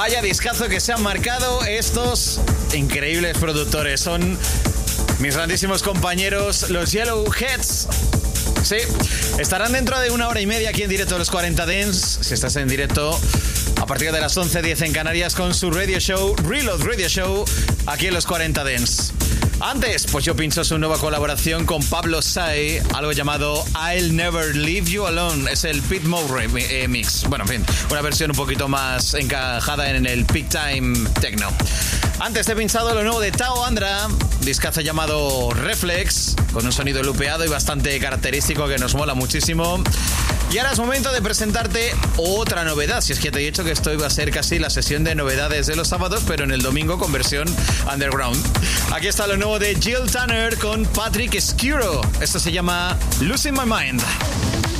Vaya discazo que se han marcado estos increíbles productores. Son mis grandísimos compañeros, los Yellowheads. Sí, estarán dentro de 1 hora y media aquí en directo Los 40 Dance. Si estás en directo a partir de las 11:10 en Canarias con su radio show, Reload Radio Show, aquí en Los 40 Dance. Antes, pues yo pincho su nueva colaboración con Pablo Sai, algo llamado I'll Never Leave You Alone. Es el Pit Mode mix. Bueno, en fin, una versión un poquito más encajada en el Peak Time Techno. Antes te he pinchado lo nuevo de Tao Andra, discazo llamado Reflex, con un sonido lupeado y bastante característico que nos mola muchísimo. Y ahora es momento de presentarte otra novedad. Si es que te he dicho que esto iba a ser casi la sesión de novedades de los sábados, pero en el domingo con versión underground. Aquí está lo nuevo de Jill Tanner con Patrick Skuro. Esto se llama Losing My Mind.